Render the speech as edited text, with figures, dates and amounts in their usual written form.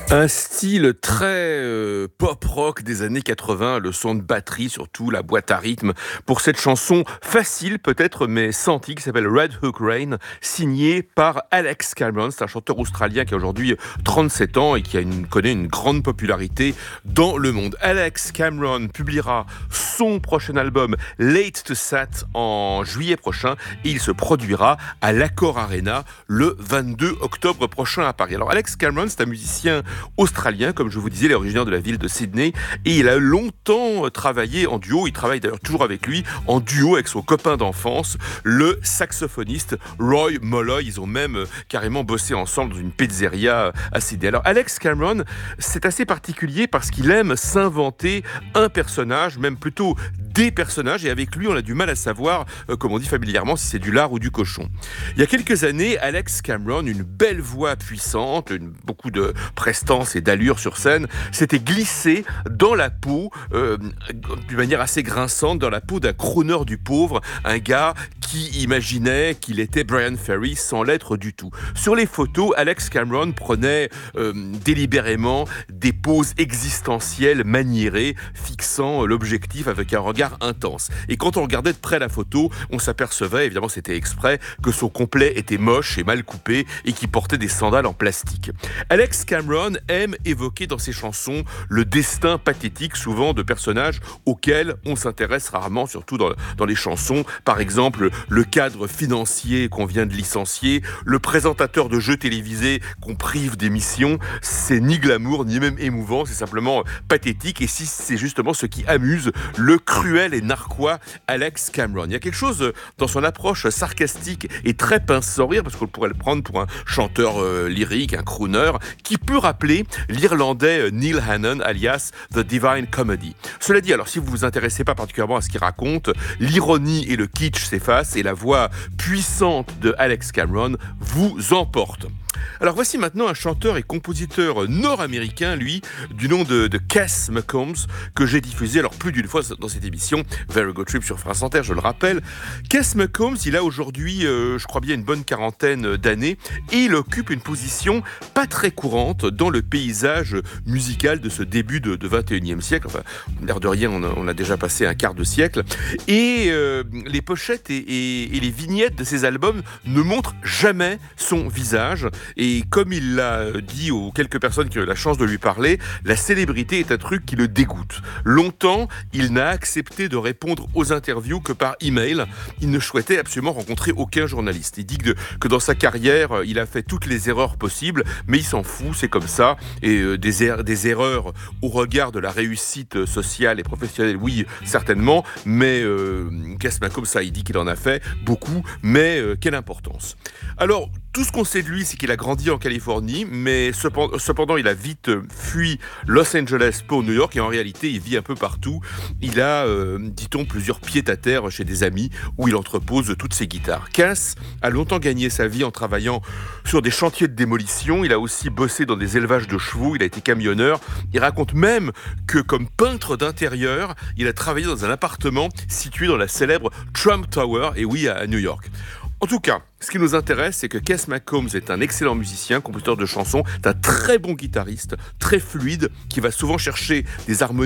Un style très pop-rock des années 80, le son de batterie surtout, la boîte à rythme, pour cette chanson facile peut-être mais sentie qui s'appelle Red Hook Rain, signée par Alex Cameron. C'est un chanteur australien qui a aujourd'hui 37 ans et qui connaît une grande popularité dans le monde. Alex Cameron publiera son prochain album Late to Sat en juillet prochain et il se produira à l'Accor Arena le 22 octobre prochain à Paris. Alors Alex Cameron, c'est un musicien australien, comme je vous disais, il est originaire de la ville de Sydney et il a longtemps travaillé en duo. Il travaille d'ailleurs toujours avec lui en duo avec son copain d'enfance, le saxophoniste Roy Molloy. Ils ont même carrément bossé ensemble dans une pizzeria à Sydney. Alors Alex Cameron, c'est assez particulier parce qu'il aime s'inventer un personnage, même plutôt des personnages, et avec lui on a du mal à savoir, comme on dit familièrement, si c'est du lard ou du cochon. Il y a quelques années, Alex Cameron, une belle voix puissante, beaucoup de prestance et d'allure sur scène, s'était glissé dans la peau, d'une manière assez grinçante, dans la peau d'un crooner du pauvre, un gars qui imaginait qu'il était Brian Ferry sans l'être du tout. Sur les photos, Alex Cameron prenait délibérément des poses existentielles maniérées, fixant l'objectif avec un regard intense. Et quand on regardait de près la photo, on s'apercevait, évidemment c'était exprès, que son complet était moche et mal coupé et qu'il portait des sandales en plastique. Alex Cameron aime évoquer dans ses chansons le destin pathétique souvent de personnages auxquels on s'intéresse rarement, surtout dans les chansons. Par exemple, le cadre financier qu'on vient de licencier, le présentateur de jeux télévisés qu'on prive d'émissions. C'est ni glamour, ni même émouvant, c'est simplement pathétique. Et si c'est justement ce qui amuse le cruel et narquois Alex Cameron. Il y a quelque chose dans son approche sarcastique et très pince sans rire, parce qu'on pourrait le prendre pour un chanteur lyrique, un crooner, qui peut rappeler l'Irlandais Neil Hannon, alias The Divine Comedy. Cela dit, alors si vous vous intéressez pas particulièrement à ce qu'il raconte, l'ironie et le kitsch s'effacent et la voix puissante de Alex Cameron vous emporte. Alors voici maintenant un chanteur et compositeur nord-américain, lui, du nom de Kes McCombs, que j'ai diffusé alors plus d'une fois dans cette émission, Very Good Trip sur France Inter, je le rappelle. Kes McCombs, il a aujourd'hui, je crois bien, une bonne quarantaine d'années, et il occupe une position pas très courante dans le paysage musical de ce début de 21e siècle. Enfin, l'air de rien, on a déjà passé un quart de siècle. Et les pochettes et les vignettes de ses albums ne montrent jamais son visage. Et comme il l'a dit aux quelques personnes qui ont eu la chance de lui parler, la célébrité est un truc qui le dégoûte. Longtemps, il n'a accepté de répondre aux interviews que par email. Il ne souhaitait absolument rencontrer aucun journaliste. Il dit que dans sa carrière, il a fait toutes les erreurs possibles, mais il s'en fout, c'est comme ça. Et des erreurs au regard de la réussite sociale et professionnelle, oui, certainement, mais Kes comme ça, il dit qu'il en a fait beaucoup, mais quelle importance. Alors, tout ce qu'on sait de lui, c'est qu'il a grandi en Californie, mais cependant, il a vite fui Los Angeles pour New York, et en réalité, il vit un peu partout. Il a, dit-on, plusieurs pieds-à-terre chez des amis où il entrepose toutes ses guitares. Kes a longtemps gagné sa vie en travaillant sur des chantiers de démolition. Il a aussi bossé dans des élevages de chevaux, il a été camionneur. Il raconte même que, comme peintre d'intérieur, il a travaillé dans un appartement situé dans la célèbre Trump Tower, et oui, à New York. En tout cas, ce qui nous intéresse, c'est que Kes McCombs est un excellent musicien, compositeur de chansons, un très bon guitariste, très fluide, qui va souvent chercher des harmonies